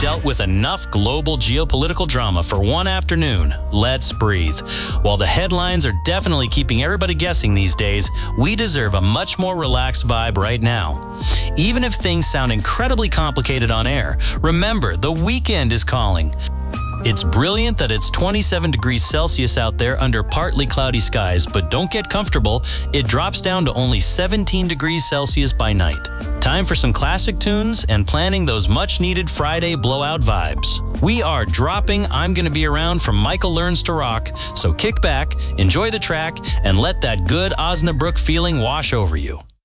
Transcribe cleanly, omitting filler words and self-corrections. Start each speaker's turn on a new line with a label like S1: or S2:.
S1: dealt with enough global geopolitical drama for one afternoon. Let's breathe. While the headlines are definitely keeping everybody guessing these days, we deserve a much more relaxed vibe right now. Even if things sound incredibly complicated on air, remember, the weekend is calling. It's brilliant that it's 27 degrees Celsius out there under partly cloudy skies, but don't get comfortable. It drops down to only 17 degrees Celsius by night. Time for some classic tunes and planning those much-needed Friday blowout vibes. We are dropping I'm Gonna Be Around from Michael Learns to Rock, so kick back, enjoy the track, and let that good Osnabrück feeling wash over you.